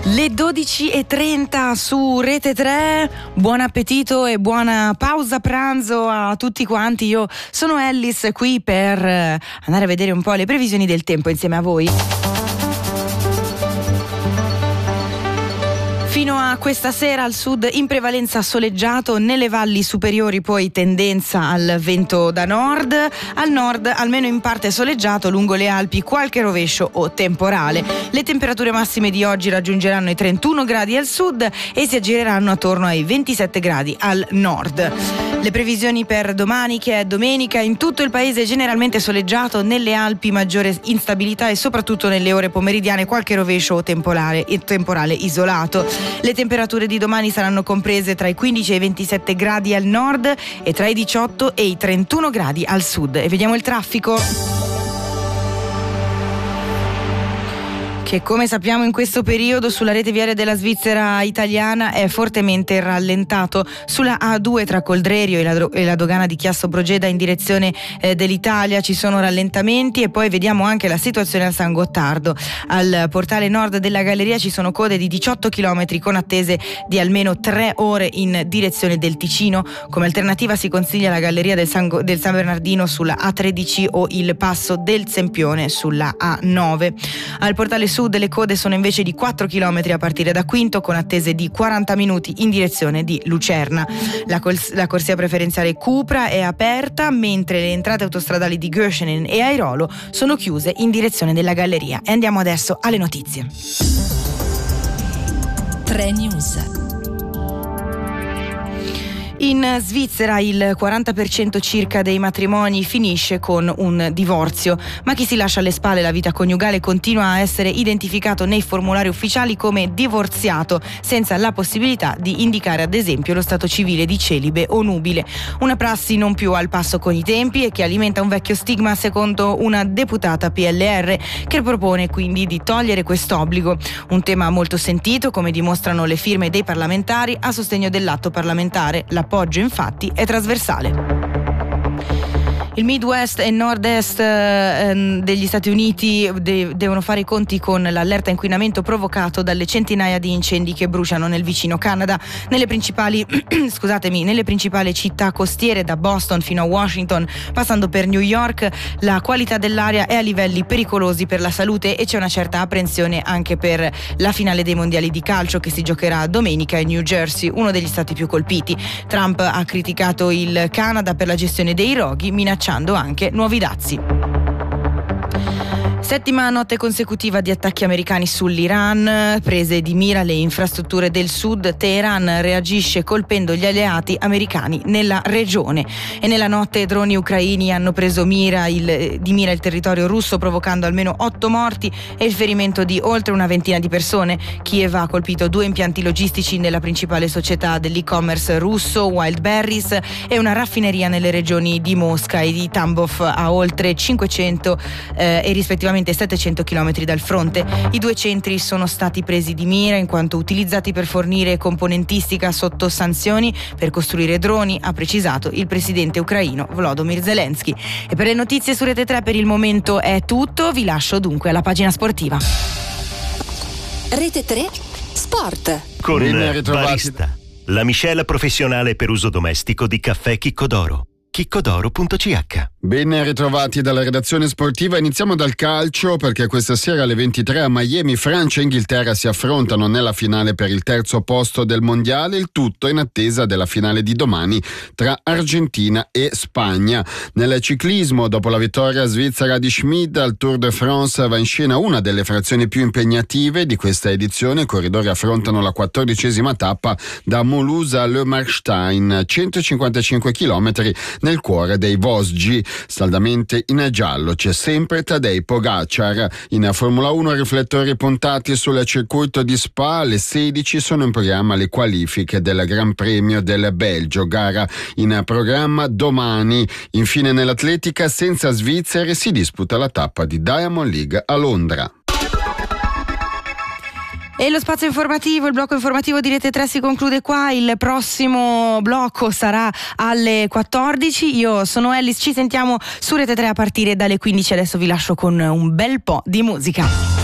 Le 12:30 su Rete 3, buon appetito e buona pausa pranzo a tutti quanti. Io sono Ellis qui per andare a vedere un po' le previsioni del tempo insieme a voi. Fino a questa sera al sud in prevalenza soleggiato, nelle valli superiori poi tendenza al vento da nord, al nord almeno in parte soleggiato, lungo le Alpi qualche rovescio o temporale. Le temperature massime di oggi raggiungeranno i 31 gradi al sud e si aggireranno attorno ai 27 gradi al nord. Le previsioni per domani, che è domenica, in tutto il paese generalmente soleggiato, nelle Alpi maggiore instabilità e soprattutto nelle ore pomeridiane qualche rovescio o temporale isolato. Le temperature di domani saranno comprese tra i 15 e i 27 gradi al nord e tra i 18 e i 31 gradi al sud. E vediamo il traffico, che come sappiamo in questo periodo sulla rete viaria della Svizzera italiana è fortemente rallentato. Sulla A2 tra Coldrerio e la dogana di Chiasso Brogeda in direzione dell'Italia ci sono rallentamenti, e poi vediamo anche la situazione al San Gottardo. Al portale nord della galleria ci sono code di 18 km con attese di almeno 3 ore in direzione del Ticino. Come alternativa si consiglia la galleria del San Bernardino sulla A13 o il passo del Sempione sulla A9. Al portale sud le code sono invece di 4 km a partire da Quinto, con attese di 40 minuti in direzione di Lucerna. La corsia preferenziale Cupra è aperta, mentre le entrate autostradali di Göschenen e Airolo sono chiuse in direzione della galleria. E andiamo adesso alle notizie. 3 News. In Svizzera il 40% circa dei matrimoni finisce con un divorzio, ma chi si lascia alle spalle la vita coniugale continua a essere identificato nei formulari ufficiali come divorziato, senza la possibilità di indicare ad esempio lo stato civile di celibe o nubile. Una prassi non più al passo con i tempi e che alimenta un vecchio stigma, secondo una deputata PLR, che propone quindi di togliere quest'obbligo. Un tema molto sentito, come dimostrano le firme dei parlamentari a sostegno dell'atto parlamentare. L'appoggio infatti è trasversale. Il Midwest e Nord-Est degli Stati Uniti devono fare i conti con l'allerta inquinamento provocato dalle centinaia di incendi che bruciano nel vicino Canada. Nelle principali città costiere, da Boston fino a Washington, passando per New York, la qualità dell'aria è a livelli pericolosi per la salute, e c'è una certa apprensione anche per la finale dei mondiali di calcio che si giocherà domenica in New Jersey, uno degli stati più colpiti. Trump ha criticato il Canada per la gestione dei roghi, minacciando anche nuovi dazi. Settima notte consecutiva di attacchi americani sull'Iran, prese di mira le infrastrutture del sud. Teheran reagisce colpendo gli alleati americani nella regione, e nella notte droni ucraini hanno preso di mira il territorio russo, provocando almeno 8 morti e il ferimento di oltre una ventina di persone. Kiev ha colpito 2 impianti logistici nella principale società dell'e-commerce russo, Wildberries, e una raffineria nelle regioni di Mosca e di Tambov, a oltre 500 e rispettivamente 700 km dal fronte. I 2 centri sono stati presi di mira in quanto utilizzati per fornire componentistica sotto sanzioni per costruire droni, ha precisato il presidente ucraino Volodymyr Zelensky. E per le notizie su Rete 3 per il momento è tutto, vi lascio dunque alla pagina sportiva. Rete 3 Sport. Con Barista, la miscela professionale per uso domestico di caffè Chicco d'Oro. chiccodoro.ch. Ben ritrovati dalla redazione sportiva. Iniziamo dal calcio, perché questa sera alle 23 a Miami Francia e Inghilterra si affrontano nella finale per il terzo posto del mondiale, il tutto in attesa della finale di domani tra Argentina e Spagna. Nel ciclismo, dopo la vittoria svizzera di Schmid al Tour de France, va in scena una delle frazioni più impegnative di questa edizione. I corridori affrontano la 14ª tappa da Mulhouse a Le Marstein, 155 km nel cuore dei Vosgi. Saldamente in giallo c'è sempre Tadej Pogacar. In Formula 1 riflettori puntati sul circuito di Spa. Alle 16 sono in programma le qualifiche del Gran Premio del Belgio, gara in programma domani. Infine nell'atletica, senza svizzere, si disputa la tappa di Diamond League a Londra. E lo spazio informativo, il blocco informativo di Rete 3 si conclude qua. Il prossimo blocco sarà alle 14. Io sono Ellis, ci sentiamo su Rete 3 a partire dalle 15. Adesso vi lascio con un bel po' di musica.